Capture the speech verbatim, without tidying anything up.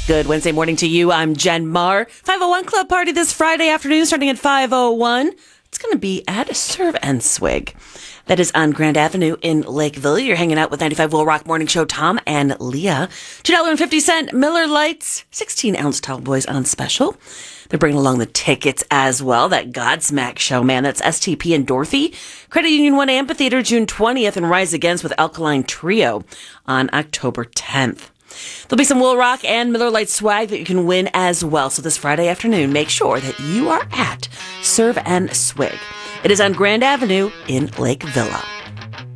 Good Wednesday morning to you. I'm Jen Marr. five oh one Club Party this Friday afternoon starting at five oh one. It's going to be at Serve and Swig. That is on Grand Avenue in Lakeville. You're hanging out with ninety-five Will Rock Morning Show, Tom and Leah. two dollars and fifty cents Miller Lights, sixteen ounce tall boys on special. They're bringing along the tickets as well. That Godsmack show, man. That's S T P and Dorothy. Credit Union One Amphitheater June twentieth and Rise Against with Alkaline Trio on October tenth. There'll be some Will Rock and Miller Lite swag that you can win as well. So this Friday afternoon, make sure that you are at Serve and Swig. It is on Grand Avenue in Lake Villa.